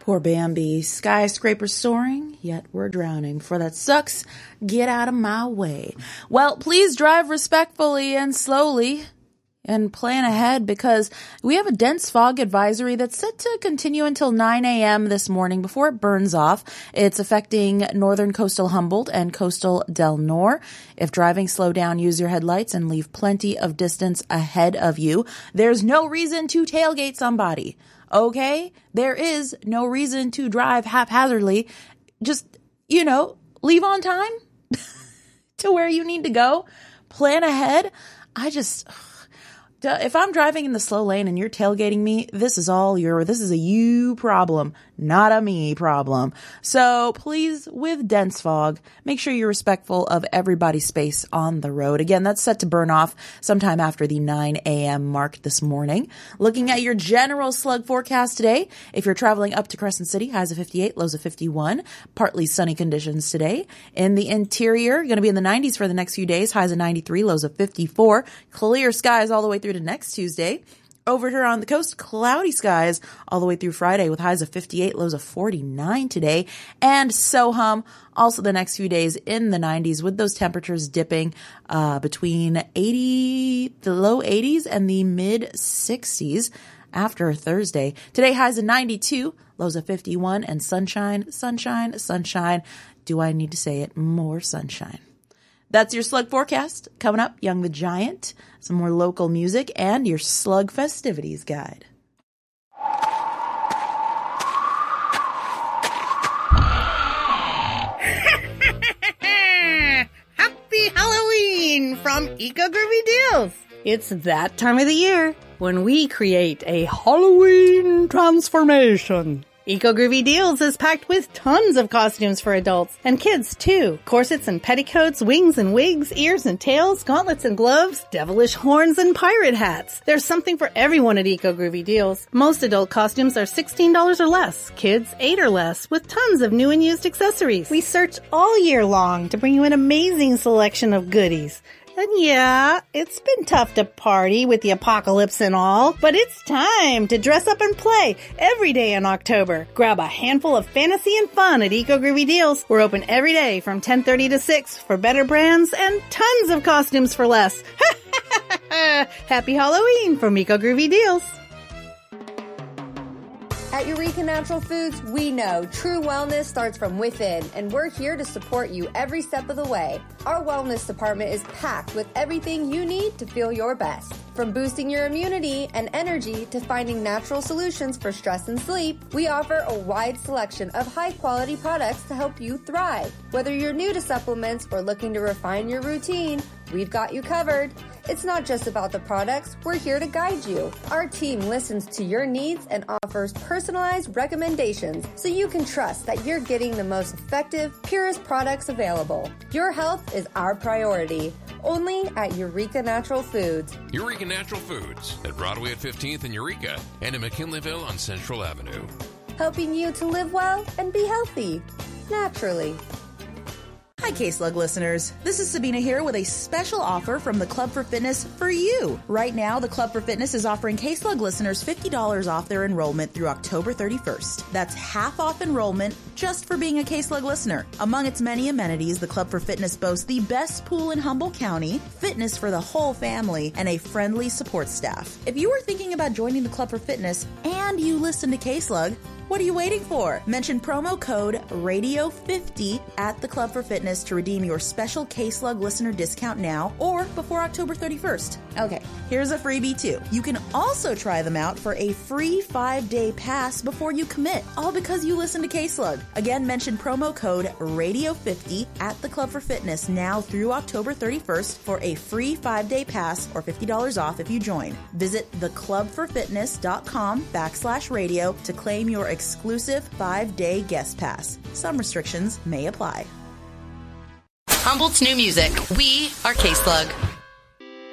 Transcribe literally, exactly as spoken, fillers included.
Poor Bambi. Skyscraper soaring, yet we're drowning. For that sucks, get out of my way. Well, please drive respectfully and slowly and plan ahead because we have a dense fog advisory that's set to continue until nine a.m. this morning before it burns off. It's affecting northern coastal Humboldt and coastal Del Nor. If driving, slow down, use your headlights, and leave plenty of distance ahead of you. There's no reason to tailgate somebody. Okay? There is no reason to drive haphazardly. Just, you know, leave on time to where you need to go. Plan ahead. I just, if I'm driving in the slow lane and you're tailgating me, this is all your, this is a you problem, not a me problem. So please, with dense fog, make sure you're respectful of everybody's space on the road. Again, that's set to burn off sometime after the nine a.m. mark this morning. Looking at your general slug forecast today, if you're traveling up to Crescent City, highs of fifty-eight, lows of fifty-one, partly sunny conditions today. In the interior, going to be in the nineties for the next few days, highs of ninety-three, lows of fifty-four, clear skies all the way through to next Tuesday. Over here on the coast, cloudy skies all the way through Friday with highs of fifty-eight, lows of forty-nine today. And Sohum, also the next few days in the nineties with those temperatures dipping uh between eighty, the low eighties and the mid sixties after Thursday. Today, highs of ninety-two, lows of fifty-one, and sunshine, sunshine, sunshine. Do I need to say it? More sunshine. That's your slug forecast. Coming up, Young the Giant, some more local music, and your slug festivities guide. Happy Halloween from Eco Groovy Deals. It's that time of the year when we create a Halloween transformation. Eco Groovy Deals is packed with tons of costumes for adults and kids too. Corsets and petticoats, wings and wigs, ears and tails, gauntlets and gloves, devilish horns and pirate hats. There's something for everyone at Eco Groovy Deals. Most adult costumes are sixteen dollars or less, kids eight dollars or less, with tons of new and used accessories. We search all year long to bring you an amazing selection of goodies. And yeah, it's been tough to party with the apocalypse and all, but it's time to dress up and play every day in October. Grab a handful of fantasy and fun at Eco Groovy Deals. We're open every day from ten thirty to six for better brands and tons of costumes for less. Happy Halloween from Eco Groovy Deals. At Eureka Natural Foods, we know true wellness starts from within, and we're here to support you every step of the way. Our wellness department is packed with everything you need to feel your best. From boosting your immunity and energy to finding natural solutions for stress and sleep, we offer a wide selection of high-quality products to help you thrive. Whether you're new to supplements or looking to refine your routine, we've got you covered. It's not just about the products, we're here to guide you. Our team listens to your needs and offers personalized recommendations so you can trust that you're getting the most effective, purest products available. Your health is our priority. Only at Eureka Natural Foods. Eureka Natural Foods at Broadway at fifteenth in Eureka and in McKinleyville on Central Avenue. Helping you to live well and be healthy, naturally. Hi, K-Slug listeners. This is Sabina here with a special offer from the Club for Fitness for you. Right now, the Club for Fitness is offering K-Slug listeners fifty dollars off their enrollment through October thirty-first. That's half off enrollment just for being a K-Slug listener. Among its many amenities, the Club for Fitness boasts the best pool in Humboldt County, fitness for the whole family, and a friendly support staff. If you are thinking about joining the Club for Fitness and you listen to K-Slug, what are you waiting for? Mention promo code radio fifty at the Club for Fitness to redeem your special K-Slug listener discount now or before October thirty-first. Okay, here's a freebie too. You can also try them out for a free five-day pass before you commit, all because you listen to K-Slug. Again, mention promo code radio fifty at the Club for Fitness now through October thirty-first for a free five-day pass or fifty dollars off if you join. Visit theclubforfitness.com backslash radio to claim your exclusive five-day guest pass. Some restrictions may apply. Humboldt's new music. We are K-Slug.